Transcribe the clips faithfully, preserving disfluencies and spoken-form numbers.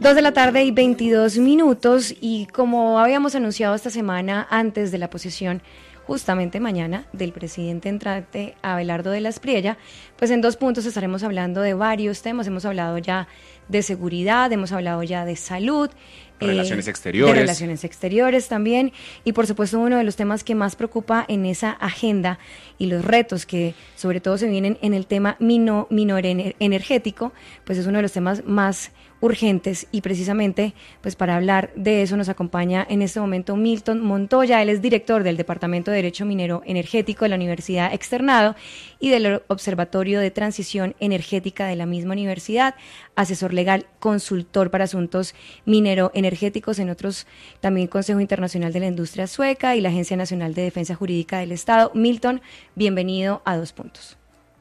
Dos de la tarde y veintidós minutos, y como habíamos anunciado esta semana antes de la posesión, justamente mañana, del presidente entrante Abelardo de la Espriella, pues en dos puntos estaremos hablando de varios temas. Hemos hablado ya de seguridad, hemos hablado ya de salud, relaciones eh, exteriores. de relaciones exteriores también, y por supuesto uno de los temas que más preocupa en esa agenda y los retos que sobre todo se vienen en el tema mino, minor energético, pues es uno de los temas más urgentes, y precisamente pues para hablar de eso nos acompaña en este momento Milton Montoya. Él es director del Departamento de Derecho Minero Energético de la Universidad Externado y del Observatorio de Transición Energética de la misma universidad, asesor legal, consultor para asuntos minero-energéticos en otros, también Consejo Internacional de la Industria Sueca y la Agencia Nacional de Defensa Jurídica del Estado. Milton, bienvenido a Dos Puntos.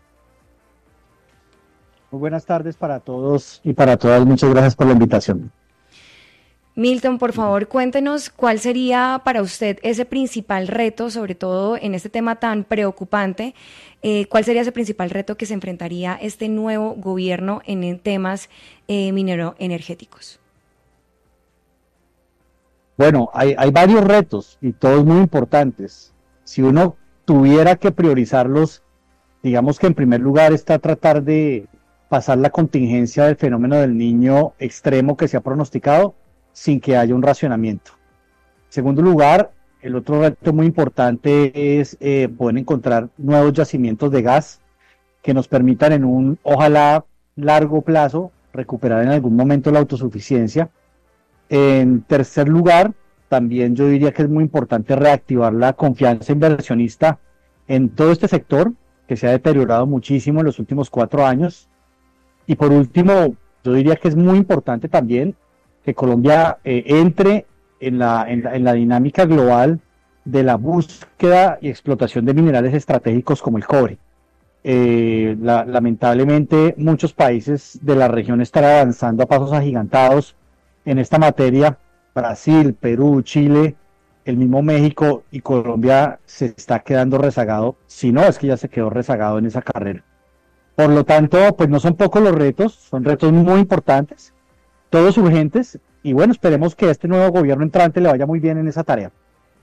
Muy buenas tardes para todos y para todas. Muchas gracias por la invitación. Milton, por favor, cuéntenos cuál sería para usted ese principal reto, sobre todo en este tema tan preocupante. Eh, ¿Cuál sería ese principal reto que se enfrentaría este nuevo gobierno en temas eh, minero-energéticos? Bueno, hay, hay varios retos y todos muy importantes. Si uno tuviera que priorizarlos, digamos que en primer lugar está tratar de pasar la contingencia del fenómeno del Niño extremo que se ha pronosticado sin que haya un racionamiento. En segundo lugar, el otro reto muy importante es eh, poder encontrar nuevos yacimientos de gas que nos permitan en un, ojalá, largo plazo, recuperar en algún momento la autosuficiencia. En tercer lugar, también yo diría que es muy importante reactivar la confianza inversionista en todo este sector, que se ha deteriorado muchísimo en los últimos cuatro años. Y por último, yo diría que es muy importante también que Colombia eh, entre en la, en, la, en la dinámica global de la búsqueda y explotación de minerales estratégicos como el cobre. Eh, la, lamentablemente, muchos países de la región están avanzando a pasos agigantados en esta materia. Brasil, Perú, Chile, el mismo México, y Colombia se está quedando rezagado. Si no, es que ya se quedó rezagado en esa carrera. Por lo tanto, pues no son pocos los retos, son retos muy importantes, todos urgentes, y bueno, esperemos que a este nuevo gobierno entrante le vaya muy bien en esa tarea.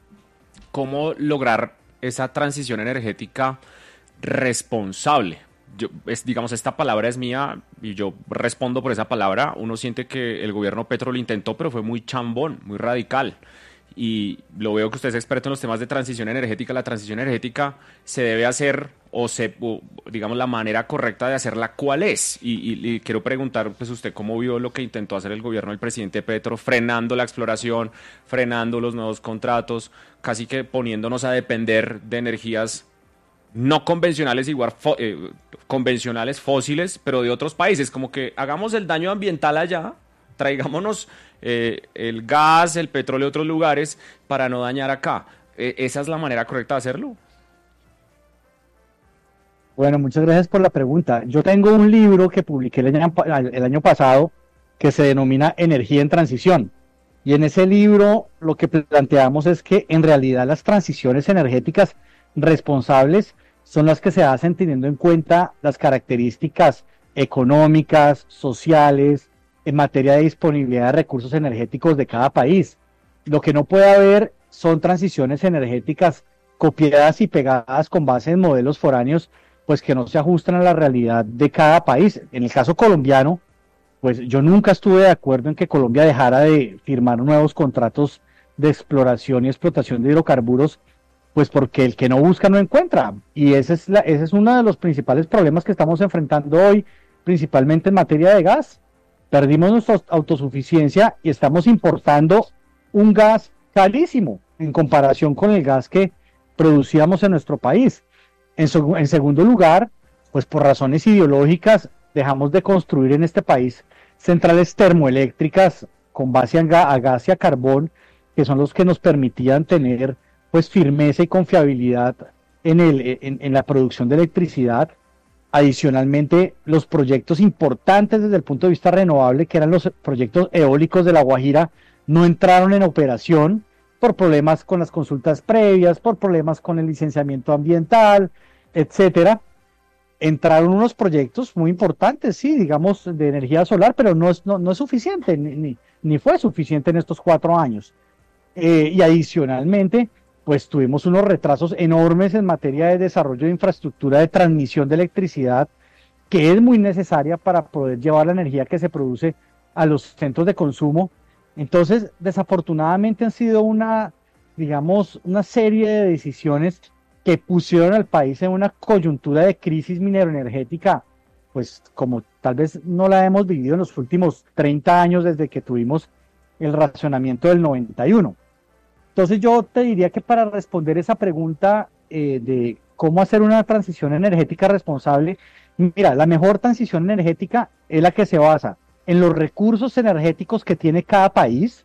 ¿Cómo lograr esa transición energética responsable? Yo, es, digamos, esta palabra es mía y yo respondo por esa palabra. Uno siente que el gobierno Petro lo intentó, pero fue muy chambón, muy radical. Y lo veo que usted es experto en los temas de transición energética. La transición energética se debe hacer, o se, o, digamos, la manera correcta de hacerla, ¿cuál es? Y, y, y quiero preguntar, pues, usted cómo vio lo que intentó hacer el gobierno del presidente Petro, frenando la exploración, frenando los nuevos contratos, casi que poniéndonos a depender de energías no convencionales, igual fo, eh, convencionales fósiles, pero de otros países. Como que hagamos el daño ambiental allá, traigámonos eh, el gas, el petróleo de otros lugares para no dañar acá. Eh, ¿Esa es la manera correcta de hacerlo? Bueno, muchas gracias por la pregunta. Yo tengo un libro que publiqué el año, el año pasado que se denomina Energía en Transición. Y en ese libro lo que planteamos es que en realidad las transiciones energéticas responsables son las que se hacen teniendo en cuenta las características económicas, sociales, en materia de disponibilidad de recursos energéticos de cada país. Lo que no puede haber son transiciones energéticas copiadas y pegadas con base en modelos foráneos, pues que no se ajustan a la realidad de cada país. En el caso colombiano, pues yo nunca estuve de acuerdo en que Colombia dejara de firmar nuevos contratos de exploración y explotación de hidrocarburos, pues porque el que no busca no encuentra. Y ese es, la, ese es uno de los principales problemas que estamos enfrentando hoy, principalmente en materia de gas. Perdimos nuestra autosuficiencia y estamos importando un gas carísimo en comparación con el gas que producíamos en nuestro país. En, su, en segundo lugar, pues por razones ideológicas dejamos de construir en este país centrales termoeléctricas con base a, a gas y a carbón, que son los que nos permitían tener pues firmeza y confiabilidad en, el, en, en la producción de electricidad. Adicionalmente, los proyectos importantes desde el punto de vista renovable, que eran los proyectos eólicos de La Guajira, no entraron en operación por problemas con las consultas previas, por problemas con el licenciamiento ambiental, etcétera. entraron unos proyectos muy importantes, sí, digamos, de energía solar, pero no es, no, no es suficiente, ni, ni, ni fue suficiente en estos cuatro años. Eh, y adicionalmente, pues tuvimos unos retrasos enormes en materia de desarrollo de infraestructura de transmisión de electricidad, que es muy necesaria para poder llevar la energía que se produce a los centros de consumo. Entonces, desafortunadamente han sido una, digamos, una serie de decisiones que pusieron al país en una coyuntura de crisis mineroenergética, pues como tal vez no la hemos vivido en los últimos treinta años desde que tuvimos el racionamiento del noventa y uno. Entonces yo te diría que para responder esa pregunta eh, de cómo hacer una transición energética responsable, mira, la mejor transición energética es la que se basa en los recursos energéticos que tiene cada país,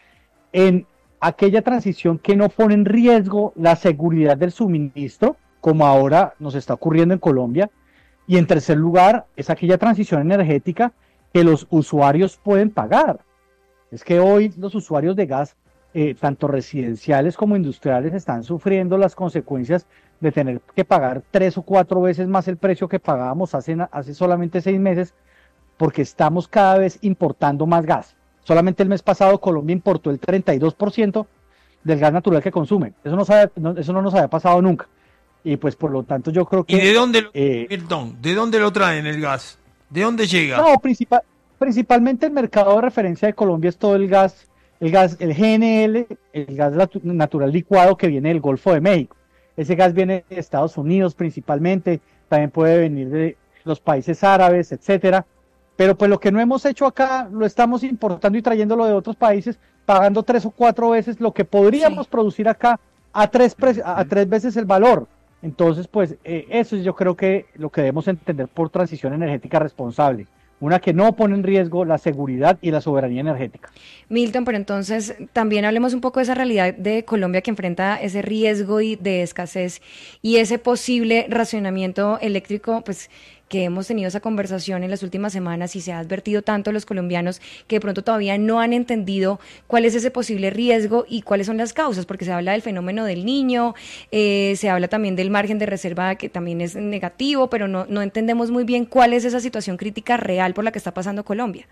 en aquella transición que no pone en riesgo la seguridad del suministro, como ahora nos está ocurriendo en Colombia, y en tercer lugar es aquella transición energética que los usuarios pueden pagar. Es que hoy los usuarios de gas, eh, tanto residenciales como industriales, están sufriendo las consecuencias de tener que pagar tres o cuatro veces más el precio que pagábamos hace, hace solamente seis meses, porque estamos cada vez importando más gas. Solamente el mes pasado Colombia importó el treinta y dos por ciento del gas natural que consume. Eso no, sabe, no, eso no nos había pasado nunca. Y pues por lo tanto yo creo que... ¿Y de dónde lo, eh, perdón, ¿de dónde lo traen el gas? ¿De dónde llega? No, principal, principalmente el mercado de referencia de Colombia es todo el gas, el gas, el G N L, el gas natural licuado que viene del Golfo de México. Ese gas viene de Estados Unidos principalmente, también puede venir de los países árabes, etcétera. Pero pues lo que no hemos hecho acá, lo estamos importando y trayéndolo de otros países, pagando tres o cuatro veces lo que podríamos sí. producir acá a tres, a, a tres veces el valor. Entonces, pues eh, eso es yo creo que lo que debemos entender por transición energética responsable. Una que no pone en riesgo la seguridad y la soberanía energética. Milton, pero entonces también hablemos un poco de esa realidad de Colombia que enfrenta ese riesgo y de escasez y ese posible racionamiento eléctrico, pues que hemos tenido esa conversación en las últimas semanas y se ha advertido tanto a los colombianos que de pronto todavía no han entendido cuál es ese posible riesgo y cuáles son las causas, porque se habla del fenómeno del niño, eh, se habla también del margen de reserva que también es negativo, pero no, no entendemos muy bien cuál es esa situación crítica real por la que está pasando Colombia.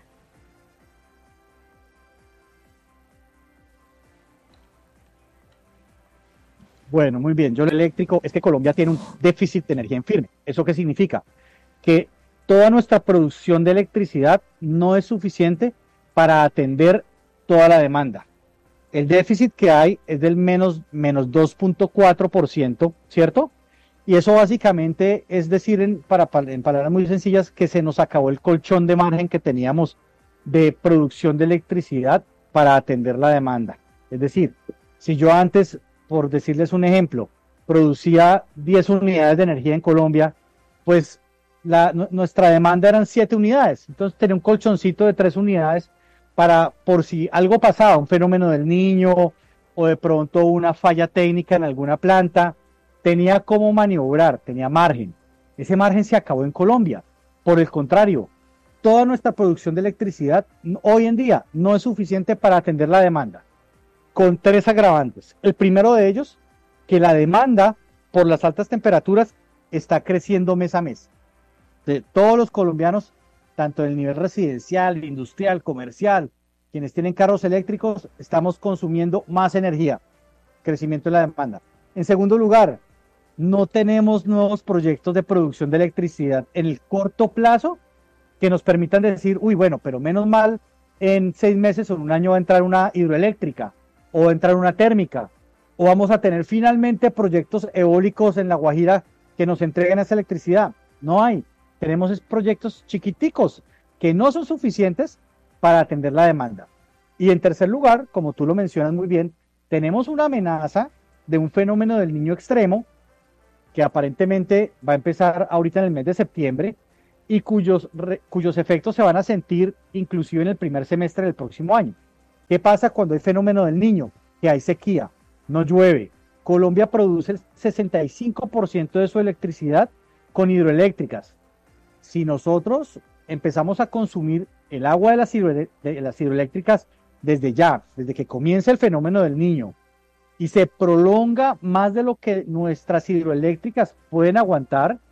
Bueno, muy bien. Yo lo eléctrico es que Colombia tiene un déficit de energía en firme. ¿Eso qué significa? Que toda nuestra producción de electricidad no es suficiente para atender toda la demanda. El déficit que hay es del menos, menos dos punto cuatro por ciento, ¿cierto? Y eso básicamente es decir, en, para, en palabras muy sencillas, que se nos acabó el colchón de margen que teníamos de producción de electricidad para atender la demanda. Es decir, si yo antes, por decirles un ejemplo, producía diez unidades de energía en Colombia, pues La, nuestra demanda eran siete unidades, entonces tenía un colchoncito de tres unidades para por si algo pasaba, un fenómeno del niño o de pronto una falla técnica en alguna planta, tenía cómo maniobrar, tenía margen. Ese margen se acabó en Colombia. Por el contrario, toda nuestra producción de electricidad hoy en día no es suficiente para atender la demanda, con tres agravantes. El primero de ellos, que la demanda por las altas temperaturas está creciendo mes a mes. De todos los colombianos, tanto en el nivel residencial, industrial, comercial, quienes tienen carros eléctricos, estamos consumiendo más energía, crecimiento de la demanda. En segundo lugar, no tenemos nuevos proyectos de producción de electricidad en el corto plazo que nos permitan decir, uy, bueno, pero menos mal, en seis meses o en un año va a entrar una hidroeléctrica, o va a entrar una térmica, o vamos a tener finalmente proyectos eólicos en La Guajira que nos entreguen esa electricidad. No hay. Tenemos proyectos chiquiticos que no son suficientes para atender la demanda. Y en tercer lugar, como tú lo mencionas muy bien, tenemos una amenaza de un fenómeno del niño extremo que aparentemente va a empezar ahorita en el mes de septiembre y cuyos, re, cuyos efectos se van a sentir inclusive en el primer semestre del próximo año. ¿Qué pasa cuando hay fenómeno del niño? Que hay sequía, no llueve. Colombia produce el sesenta y cinco por ciento de su electricidad con hidroeléctricas. Si nosotros empezamos a consumir el agua de las, hidroelé de las hidroeléctricas desde ya, desde que comienza el fenómeno del niño, y se prolonga más de lo que nuestras hidroeléctricas pueden aguantar,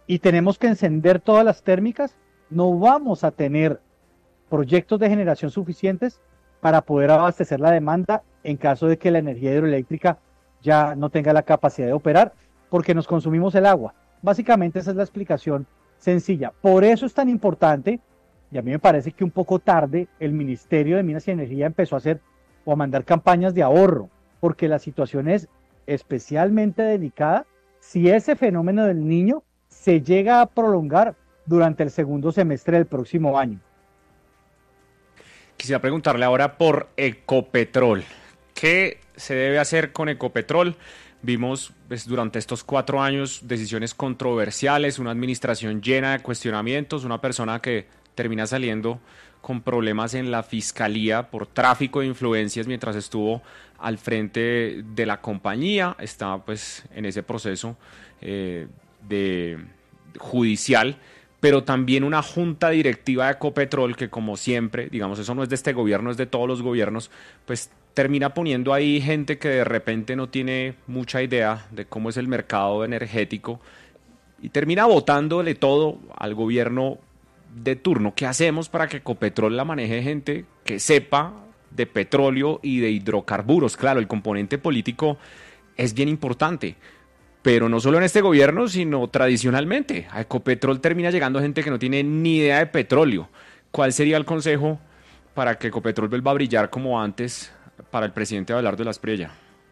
y tenemos que encender todas las térmicas, no vamos a tener proyectos de generación suficientes para poder abastecer la demanda en caso de que la energía hidroeléctrica ya no tenga la capacidad de operar, porque nos consumimos el agua. Básicamente esa es la explicación sencilla. Por eso es tan importante, y a mí me parece que un poco tarde, el Ministerio de Minas y Energía empezó a hacer o a mandar campañas de ahorro, porque la situación es especialmente delicada si ese fenómeno del Niño se llega a prolongar durante el segundo semestre del próximo año. Quisiera preguntarle ahora por Ecopetrol. ¿Qué se debe hacer con Ecopetrol? Vimos pues, durante estos cuatro años decisiones controversiales, una administración llena de cuestionamientos, una persona que termina saliendo con problemas en la fiscalía por tráfico de influencias mientras estuvo al frente de la compañía. Está pues en ese proceso eh, de judicial, pero también una junta directiva de Ecopetrol que, como siempre, digamos, eso no es de este gobierno, es de todos los gobiernos, pues termina poniendo ahí gente que de repente no tiene mucha idea de cómo es el mercado energético y termina botándole todo al gobierno de turno. ¿Qué hacemos para que Ecopetrol la maneje gente que sepa de petróleo y de hidrocarburos? Claro, el componente político es bien importante, pero no solo en este gobierno, sino tradicionalmente. A Ecopetrol termina llegando gente que no tiene ni idea de petróleo. ¿Cuál sería el consejo para que Ecopetrol vuelva a brillar como antes para el presidente Abelardo de la Espriella?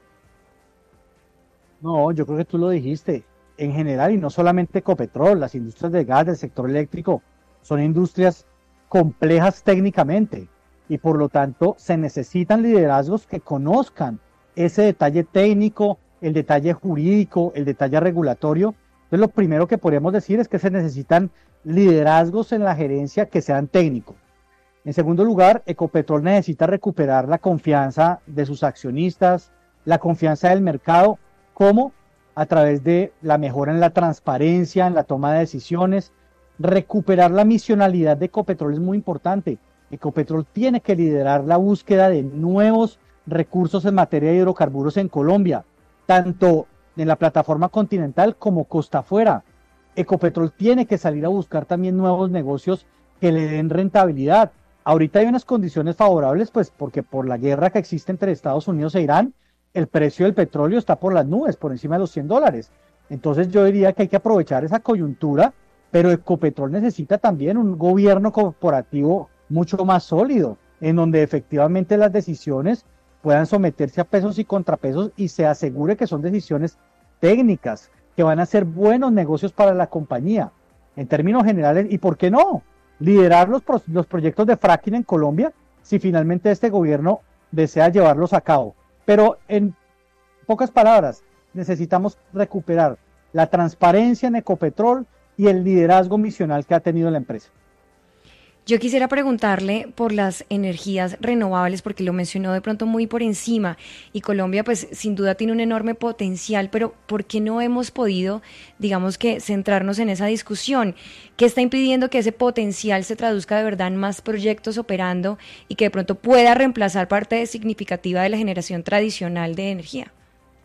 No, yo creo que tú lo dijiste. En general, y no solamente Ecopetrol, las industrias de gas del sector eléctrico son industrias complejas técnicamente y por lo tanto se necesitan liderazgos que conozcan ese detalle técnico, el detalle jurídico, el detalle regulatorio. Entonces lo primero que podemos decir es que se necesitan liderazgos en la gerencia que sean técnicos. En segundo lugar, Ecopetrol necesita recuperar la confianza de sus accionistas, la confianza del mercado, ¿cómo? A través de la mejora en la transparencia, en la toma de decisiones. Recuperar la misionalidad de Ecopetrol es muy importante. Ecopetrol tiene que liderar la búsqueda de nuevos recursos en materia de hidrocarburos en Colombia, tanto en la plataforma continental como costa afuera. Ecopetrol tiene que salir a buscar también nuevos negocios que le den rentabilidad. Ahorita hay unas condiciones favorables, pues porque por la guerra que existe entre Estados Unidos e Irán, el precio del petróleo está por las nubes, por encima de los cien dólares. Entonces yo diría que hay que aprovechar esa coyuntura, pero Ecopetrol necesita también un gobierno corporativo mucho más sólido, en donde efectivamente las decisiones puedan someterse a pesos y contrapesos y se asegure que son decisiones técnicas, que van a ser buenos negocios para la compañía. En términos generales, ¿y por qué no? Liderar los, pro los proyectos de fracking en Colombia, si finalmente este gobierno desea llevarlos a cabo. Pero en pocas palabras, necesitamos recuperar la transparencia en Ecopetrol y el liderazgo misional que ha tenido la empresa. Yo quisiera preguntarle por las energías renovables, porque lo mencionó de pronto muy por encima, y Colombia pues sin duda tiene un enorme potencial, pero ¿por qué no hemos podido, digamos que, centrarnos en esa discusión? ¿Qué está impidiendo que ese potencial se traduzca de verdad en más proyectos operando y que de pronto pueda reemplazar parte significativa de la generación tradicional de energía?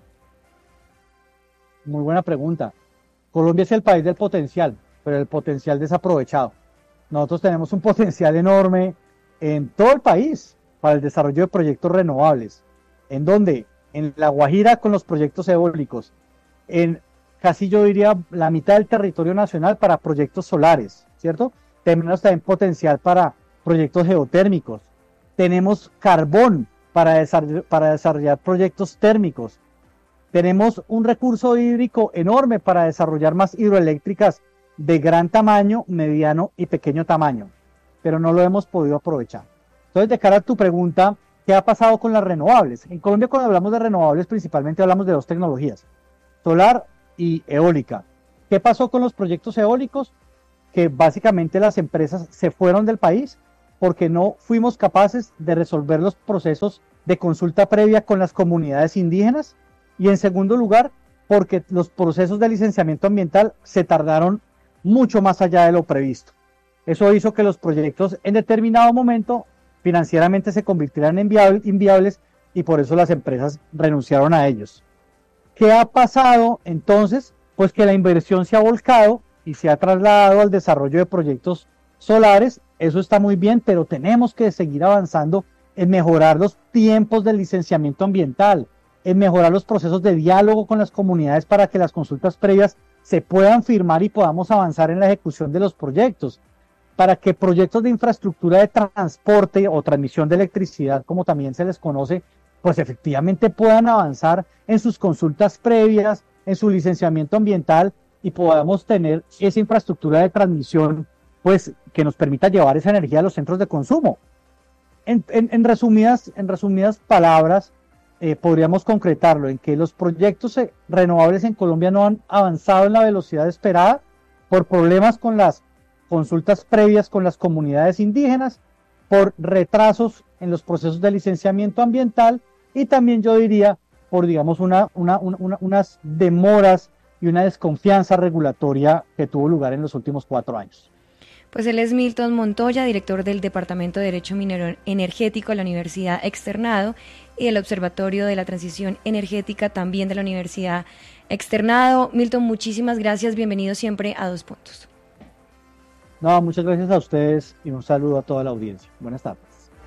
Muy buena pregunta. Colombia es el país del potencial, pero el potencial desaprovechado. Nosotros tenemos un potencial enorme en todo el país para el desarrollo de proyectos renovables. ¿En dónde? En La Guajira con los proyectos eólicos. En casi yo diría la mitad del territorio nacional para proyectos solares, ¿cierto? Tenemos también potencial para proyectos geotérmicos. Tenemos carbón para desarrollar, para desarrollar proyectos térmicos. Tenemos un recurso hídrico enorme para desarrollar más hidroeléctricas de gran tamaño, mediano y pequeño tamaño, pero no lo hemos podido aprovechar. Entonces, de cara a tu pregunta, ¿qué ha pasado con las renovables? En Colombia, cuando hablamos de renovables, principalmente hablamos de dos tecnologías, solar y eólica. ¿Qué pasó con los proyectos eólicos? Que básicamente las empresas se fueron del país porque no fuimos capaces de resolver los procesos de consulta previa con las comunidades indígenas, y en segundo lugar, porque los procesos de licenciamiento ambiental se tardaron mucho más allá de lo previsto. Eso hizo que los proyectos en determinado momento financieramente se convirtieran en inviables, inviables y por eso las empresas renunciaron a ellos. ¿Qué ha pasado entonces? Pues que la inversión se ha volcado y se ha trasladado al desarrollo de proyectos solares. Eso está muy bien, pero tenemos que seguir avanzando en mejorar los tiempos del licenciamiento ambiental, en mejorar los procesos de diálogo con las comunidades para que las consultas previas se puedan firmar y podamos avanzar en la ejecución de los proyectos, para que proyectos de infraestructura de transporte o transmisión de electricidad, como también se les conoce, pues efectivamente puedan avanzar en sus consultas previas, en su licenciamiento ambiental y podamos tener esa infraestructura de transmisión, pues que nos permita llevar esa energía a los centros de consumo. En, en, en, resumidas, en resumidas palabras, eh, podríamos concretarlo en que los proyectos eh, renovables en Colombia no han avanzado en la velocidad esperada por problemas con las consultas previas con las comunidades indígenas, por retrasos en los procesos de licenciamiento ambiental y también yo diría por digamos una, una, una, unas demoras y una desconfianza regulatoria que tuvo lugar en los últimos cuatro años. Pues él es Milton Montoya, director del Departamento de Derecho Minero Energético de la Universidad Externado y del Observatorio de la Transición Energética también de la Universidad Externado. Milton, muchísimas gracias, bienvenido siempre a Dos Puntos. No, muchas gracias a ustedes y un saludo a toda la audiencia. Buenas tardes.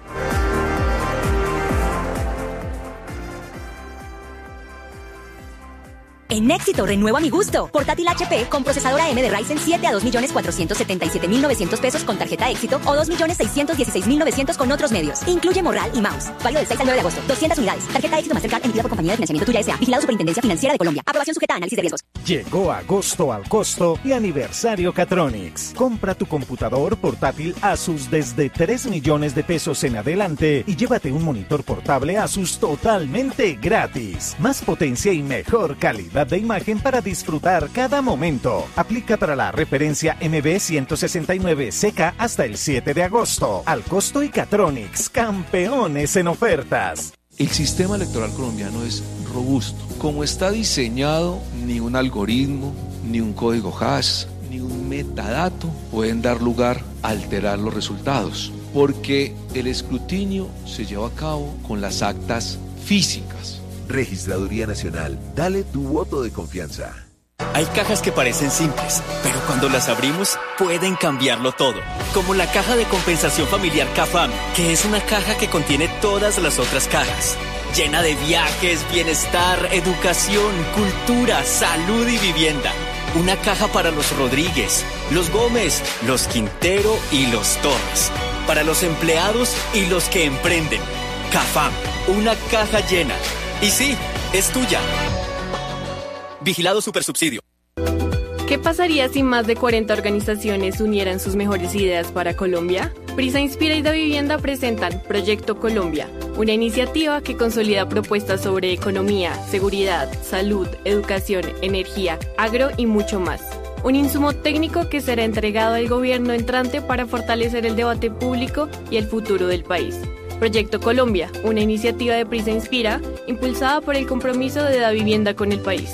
En Éxito renuevo a mi gusto. Portátil H P con procesador A M de Ryzen siete a dos millones cuatrocientos setenta y siete mil novecientos pesos con tarjeta Éxito o dos millones seiscientos dieciséis mil novecientos con otros medios. Incluye morral y mouse. Válido del seis al nueve de agosto. doscientas unidades. Tarjeta Éxito Mastercard emitida por Compañía de Financiamiento Tuya S A. Vigilado Superintendencia Financiera de Colombia. Aprobación sujeta a análisis de riesgos. Llegó agosto al costo y aniversario Catronics. Compra tu computador portátil Asus desde tres millones de pesos en adelante y llévate un monitor portable Asus totalmente gratis. Más potencia y mejor calidad de imagen para disfrutar cada momento. Aplica para la referencia M B ciento sesenta y nueve C K hasta el siete de agosto. Al costo y Catronics, campeones en ofertas. El sistema electoral colombiano es robusto. Como está diseñado, ni un algoritmo, ni un código hash, ni un metadato pueden dar lugar a alterar los resultados, porque el escrutinio se lleva a cabo con las actas físicas. Registraduría Nacional, dale tu voto de confianza. Hay cajas que parecen simples, pero cuando las abrimos pueden cambiarlo todo. Como la caja de compensación familiar CAFAM, que es una caja que contiene todas las otras cajas. Llena de viajes, bienestar, educación, cultura, salud y vivienda. Una caja para los Rodríguez, los Gómez, los Quintero y los Torres. Para los empleados y los que emprenden. CAFAM, una caja llena. Y sí, es tuya. Vigilado Supersubsidio. ¿Qué pasaría si más de cuarenta organizaciones unieran sus mejores ideas para Colombia? Prisa Inspira y Da Vivienda presentan Proyecto Colombia, una iniciativa que consolida propuestas sobre economía, seguridad, salud, educación, energía, agro y mucho más. Un insumo técnico que será entregado al gobierno entrante para fortalecer el debate público y el futuro del país. Proyecto Colombia, una iniciativa de Prisa Inspira, impulsada por el compromiso de Da Vivienda con el país.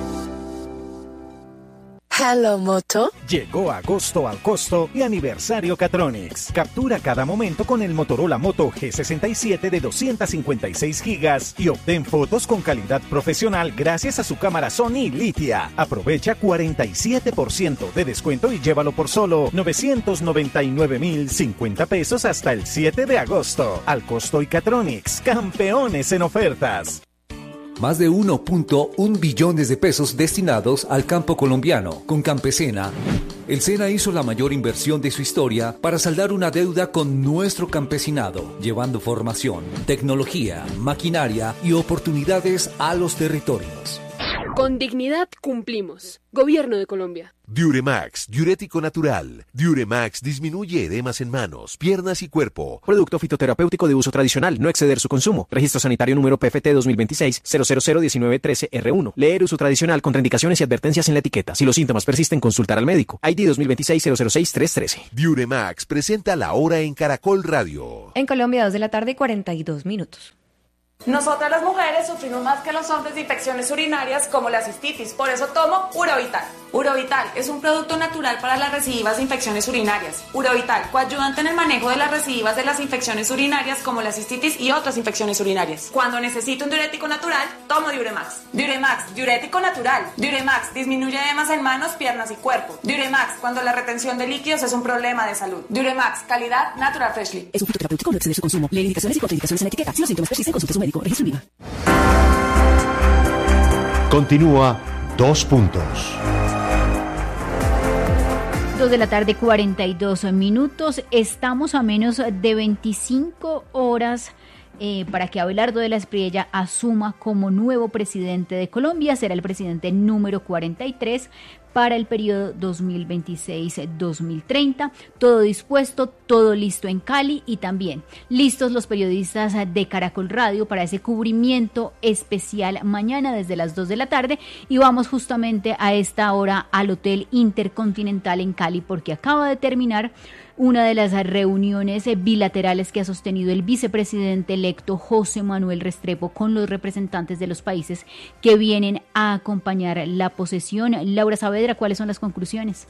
Hello Moto. Llegó agosto al costo y aniversario Catronics. Captura cada momento con el Motorola Moto G sesenta y siete de doscientos cincuenta y seis gigas y obtén fotos con calidad profesional gracias a su cámara Sony Litia. Aprovecha cuarenta y siete por ciento de descuento y llévalo por solo novecientos noventa y nueve mil cincuenta pesos hasta el siete de agosto. Al costo y Catronics, campeones en ofertas. Más de uno punto uno billones de pesos destinados al campo colombiano. Con Campesena, el SENA hizo la mayor inversión de su historia para saldar una deuda con nuestro campesinado, llevando formación, tecnología, maquinaria y oportunidades a los territorios. Con dignidad cumplimos. Gobierno de Colombia. Diuremax, diurético natural. Diuremax disminuye edemas en manos, piernas y cuerpo. Producto fitoterapéutico de uso tradicional, no exceder su consumo. Registro sanitario número P F T dos mil veintiséis cero cero cero diecinueve trece R uno. Leer uso tradicional, contraindicaciones y advertencias en la etiqueta. Si los síntomas persisten, consultar al médico. I D dos mil veintiséis cero cero seis tres trece. Diuremax presenta la hora en Caracol Radio. En Colombia, dos de la tarde, cuarenta y dos minutos. Nosotras las mujeres sufrimos más que los hombres de infecciones urinarias como la cistitis, por eso tomo Urovital. Urovital es un producto natural para las recidivas de infecciones urinarias. Urovital, coayudante en el manejo de las recidivas de las infecciones urinarias como la cistitis y otras infecciones urinarias. Cuando necesito un diurético natural, tomo Diuremax. Diuremax, diurético natural. Diuremax disminuye edemas en manos, piernas y cuerpo. Diuremax, cuando la retención de líquidos es un problema de salud. Diuremax, calidad Natural Freshly. Es un fitoterapéutico, no excede su consumo. Lee indicaciones y contraindicaciones en etiqueta. Si los síntomas persisten, consulte a su médico. Registro Viva. Continúa Dos Puntos. Dos de la tarde, cuarenta y dos minutos. Estamos a menos de veinticinco horas eh, para que Abelardo de la Espriella asuma como nuevo presidente de Colombia. Será el presidente número cuarenta y tres para el periodo dos mil veintiséis a dos mil treinta. Todo dispuesto, todo listo en Cali y también listos los periodistas de Caracol Radio para ese cubrimiento especial mañana desde las dos de la tarde. Y vamos justamente a esta hora al Hotel Intercontinental en Cali porque acaba de terminar una de las reuniones bilaterales que ha sostenido el vicepresidente electo José Manuel Restrepo con los representantes de los países que vienen a acompañar la posesión. Laura Saavedra, ¿cuáles son las conclusiones?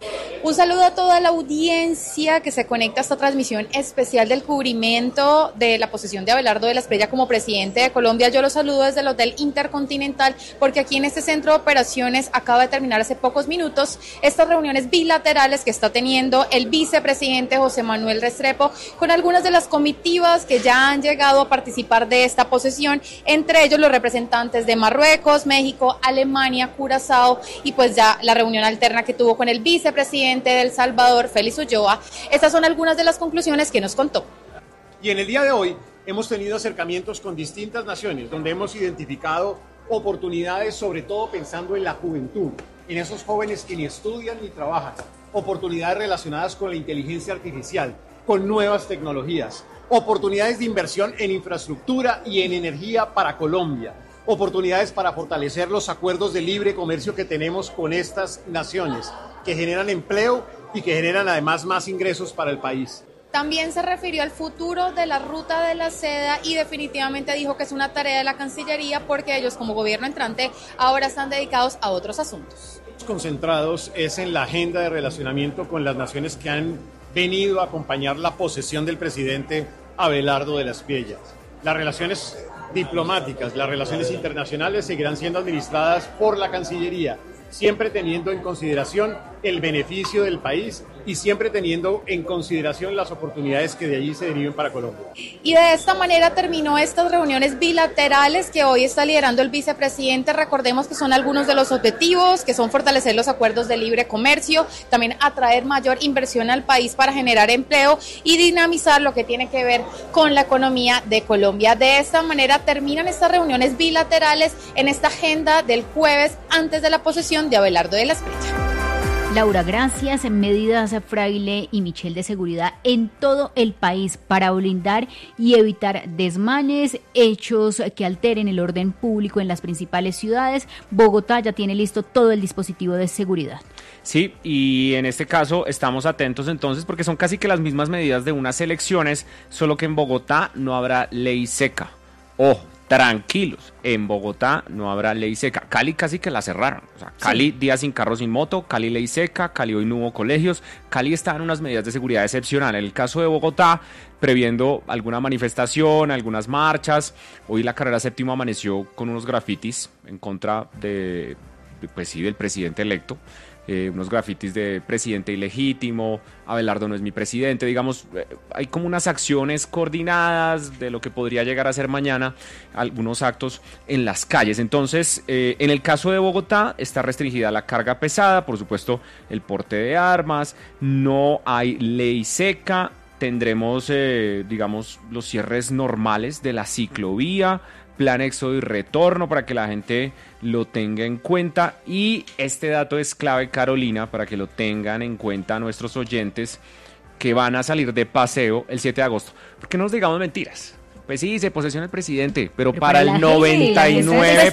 Un saludo a toda la audiencia que se conecta a esta transmisión especial del cubrimiento de la posesión de Abelardo de la Espriella como presidente de Colombia. Yo los saludo desde el Hotel Intercontinental porque aquí en este centro de operaciones acaba de terminar hace pocos minutos estas reuniones bilaterales que está teniendo el vicepresidente José Manuel Restrepo con algunas de las comitivas que ya han llegado a participar de esta posesión, entre ellos los representantes de Marruecos, México, Alemania, Curazao y pues ya la reunión alterna que tuvo con el vicepresidente presidente de El Salvador, Félix Ulloa. Estas son algunas de las conclusiones que nos contó. Y en el día de hoy hemos tenido acercamientos con distintas naciones, donde hemos identificado oportunidades, sobre todo pensando en la juventud, en esos jóvenes que ni estudian ni trabajan, oportunidades relacionadas con la inteligencia artificial, con nuevas tecnologías, oportunidades de inversión en infraestructura y en energía para Colombia, oportunidades para fortalecer los acuerdos de libre comercio que tenemos con estas naciones, que generan empleo y que generan además más ingresos para el país. También se refirió al futuro de la ruta de la seda y definitivamente dijo que es una tarea de la Cancillería porque ellos como gobierno entrante ahora están dedicados a otros asuntos. Concentrados es en la agenda de relacionamiento con las naciones que han venido a acompañar la posesión del presidente Abelardo de la Espriella. Las relaciones diplomáticas, las relaciones internacionales seguirán siendo administradas por la Cancillería, siempre teniendo en consideración el beneficio del país y siempre teniendo en consideración las oportunidades que de allí se deriven para Colombia. Y de esta manera terminó estas reuniones bilaterales que hoy está liderando el vicepresidente. Recordemos que son algunos de los objetivos, que son fortalecer los acuerdos de libre comercio, también atraer mayor inversión al país para generar empleo y dinamizar lo que tiene que ver con la economía de Colombia. De esta manera terminan estas reuniones bilaterales en esta agenda del jueves antes de la posesión de Abelardo de la Espriella. Laura, gracias. Medidas Fraile y Michel de seguridad en todo el país para blindar y evitar desmanes, hechos que alteren el orden público en las principales ciudades. Bogotá ya tiene listo todo el dispositivo de seguridad. Sí, y en este caso estamos atentos entonces porque son casi que las mismas medidas de unas elecciones, solo que en Bogotá no habrá ley seca. Ojo. Tranquilos, en Bogotá no habrá ley seca. Cali casi que la cerraron. O sea, Cali, sí. Día sin carro, sin moto, Cali ley seca, Cali hoy no hubo colegios. Cali está en unas medidas de seguridad excepcionales. En el caso de Bogotá, previendo alguna manifestación, algunas marchas. Hoy la carrera séptima amaneció con unos grafitis en contra de, de pues sí, del presidente electo. Eh, unos grafitis de presidente ilegítimo, Abelardo no es mi presidente, digamos, eh, hay como unas acciones coordinadas de lo que podría llegar a ser mañana, algunos actos en las calles. Entonces, eh, en el caso de Bogotá está restringida la carga pesada, por supuesto el porte de armas, no hay ley seca, tendremos, eh, digamos, los cierres normales de la ciclovía, plan éxodo y retorno para que la gente lo tenga en cuenta. Y este dato es clave, Carolina, para que lo tengan en cuenta nuestros oyentes que van a salir de paseo el siete de agosto. Porque no nos digamos mentiras. Pues sí, se posesiona el presidente, pero, pero para, para el noventa y nueve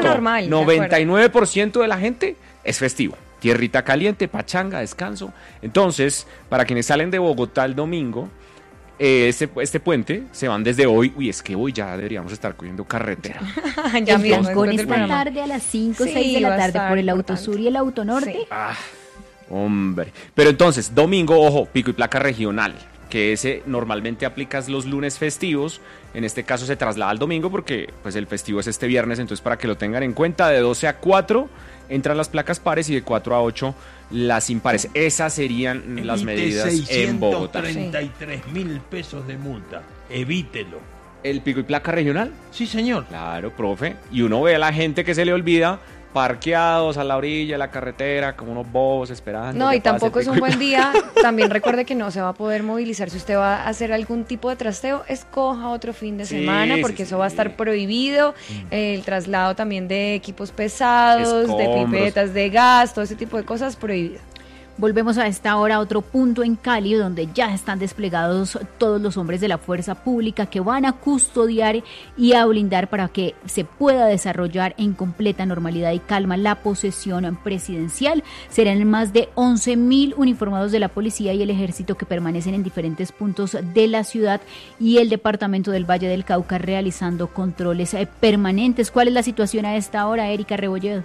por ciento de la gente es festivo. Tierrita caliente, pachanga, descanso. Entonces, para quienes salen de Bogotá el domingo, eh, este, este puente se van desde hoy. Uy, es que hoy ya deberíamos estar cogiendo carretera. ya mismo, con esta tarde a las cinco o seis de la tarde por el Autosur y el Autonorte. Sí. Ah, hombre. Pero entonces, domingo, ojo, pico y placa regional, que ese normalmente aplicas los lunes festivos. En este caso se traslada al domingo porque pues el festivo es este viernes, entonces para que lo tengan en cuenta, de doce a cuatro entran las placas pares y de cuatro a ocho las impares. Esas serían Evite las medidas en Bogotá. seiscientos treinta y tres mil pesos de multa. Evítelo. ¿El pico y placa regional? Sí, señor. Claro, profe. Y uno ve a la gente que se le olvida parqueados a la orilla de la carretera, como unos bobos esperando. No, y tampoco es un buen día. También recuerde que no se va a poder movilizar. Si usted va a hacer algún tipo de trasteo, escoja otro fin de sí, semana, porque sí, eso sí. va a estar prohibido. Mm. El traslado también de equipos pesados, Escombros. de pipetas de gas, todo ese tipo de cosas prohibido. Volvemos a esta hora a otro punto en Cali, donde ya están desplegados todos los hombres de la fuerza pública que van a custodiar y a blindar para que se pueda desarrollar en completa normalidad y calma la posesión presidencial. Serán más de once mil uniformados de la policía y el ejército que permanecen en diferentes puntos de la ciudad y el departamento del Valle del Cauca realizando controles permanentes. ¿Cuál es la situación a esta hora, Erika Rebolledo?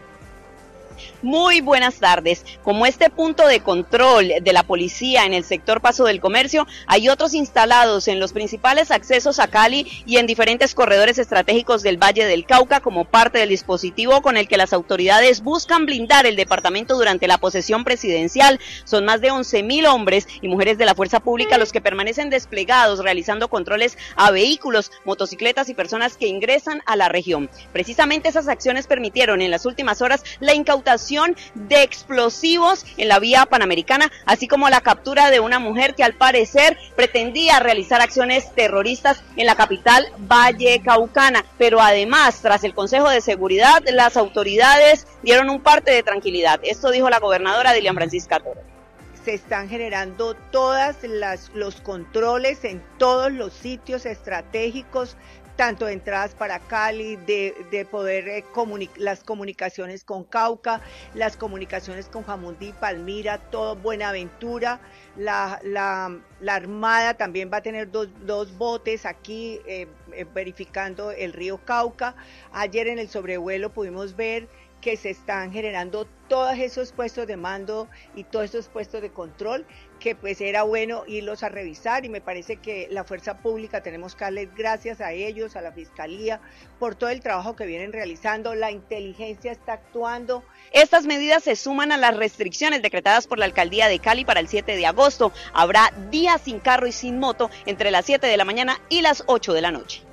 Muy buenas tardes. Como este punto de control de la policía en el sector Paso del Comercio, hay otros instalados en los principales accesos a Cali y en diferentes corredores estratégicos del Valle del Cauca como parte del dispositivo con el que las autoridades buscan blindar el departamento durante la posesión presidencial. Son más de once mil hombres y mujeres de la fuerza pública los que permanecen desplegados realizando controles a vehículos, motocicletas y personas que ingresan a la región. Precisamente esas acciones permitieron en las últimas horas la incautación de explosivos en la vía panamericana, así como la captura de una mujer que al parecer pretendía realizar acciones terroristas en la capital vallecaucana. Pero además, tras el Consejo de Seguridad, las autoridades dieron un parte de tranquilidad. Esto dijo la gobernadora Dilian Francisca Toro. Se están generando todas las los controles en todos los sitios estratégicos, tanto de entradas para Cali, de, de poder eh, comuni- las comunicaciones con Cauca, las comunicaciones con Jamundí, Palmira, todo Buenaventura. La, la, la Armada también va a tener dos, dos botes aquí eh, eh, verificando el río Cauca. Ayer en el sobrevuelo pudimos ver que se están generando todos esos puestos de mando y todos esos puestos de control, que pues era bueno irlos a revisar, y me parece que la fuerza pública tenemos que darles gracias a ellos, a la Fiscalía, por todo el trabajo que vienen realizando. La inteligencia está actuando. Estas medidas se suman a las restricciones decretadas por la Alcaldía de Cali para el siete de agosto. Habrá días sin carro y sin moto entre las siete de la mañana y las ocho de la noche.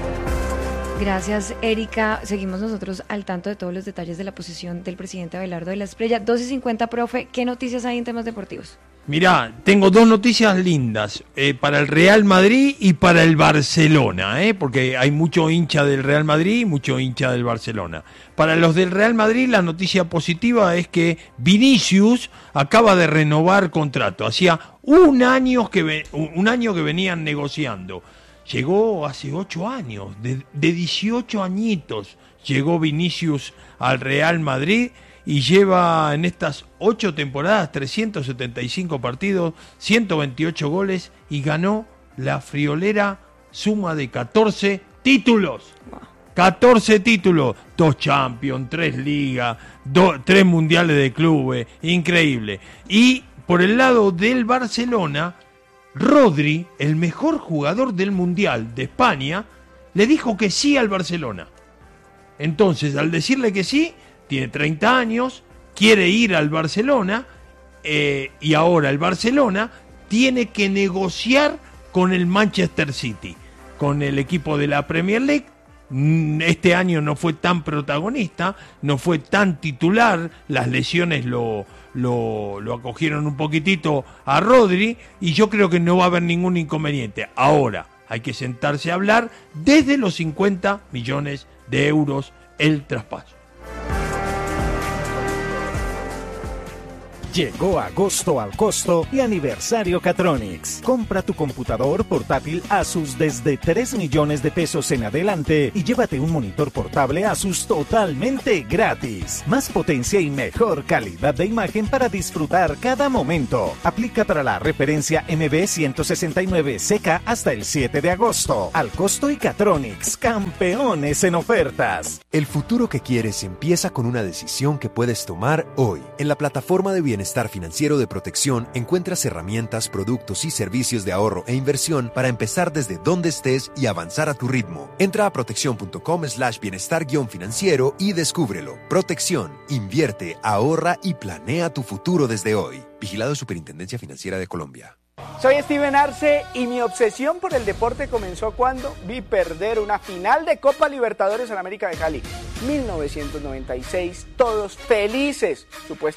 Gracias, Erika. Seguimos nosotros al tanto de todos los detalles de la posición del presidente Abelardo de la Espriella. doce cincuenta, profe, ¿qué noticias hay en temas deportivos? Mirá, tengo dos noticias lindas, eh, para el Real Madrid y para el Barcelona, eh, porque hay mucho hincha del Real Madrid y mucho hincha del Barcelona. Para los del Real Madrid, la noticia positiva es que Vinicius acaba de renovar contrato. Hacía un año que, ve, un año que venían negociando. Llegó hace ocho años, de, de dieciocho añitos, llegó Vinicius al Real Madrid y lleva en estas ocho temporadas trescientos setenta y cinco partidos, ciento veintiocho goles y ganó la friolera suma de catorce títulos. catorce títulos, dos Champions, tres Ligas, dos, tres Mundiales de Clubes, increíble. Y por el lado del Barcelona, Rodri, el mejor jugador del Mundial de España, le dijo que sí al Barcelona. Entonces, al decirle que sí, tiene treinta años, quiere ir al Barcelona, eh, y ahora el Barcelona tiene que negociar con el Manchester City, con el equipo de la Premier League. Este año no fue tan protagonista, no fue tan titular, las lesiones lo, lo, lo acogieron un poquitito a Rodri, y yo creo que no va a haber ningún inconveniente. Ahora hay que sentarse a hablar desde los cincuenta millones de euros el traspaso. Llegó agosto al costo y aniversario Catronics. Compra tu computador portátil Asus desde tres millones de pesos en adelante y llévate un monitor portable Asus totalmente gratis. Más potencia y mejor calidad de imagen para disfrutar cada momento. Aplica para la referencia M B ciento sesenta y nueve C K hasta el siete de agosto. Al costo y Catronics, campeones en ofertas. El futuro que quieres empieza con una decisión que puedes tomar hoy. En la plataforma de bienestar financiero de Protección encuentras herramientas, productos y servicios de ahorro e inversión para empezar desde donde estés y avanzar a tu ritmo. Entra a protección.com slash bienestar guión financiero y descúbrelo. Protección, invierte, ahorra y planea tu futuro desde hoy. Vigilado Superintendencia Financiera de Colombia. Soy Steven Arce y mi obsesión por el deporte comenzó cuando vi perder una final de Copa Libertadores en América de Cali. mil novecientos noventa y seis, todos felices, supuestamente.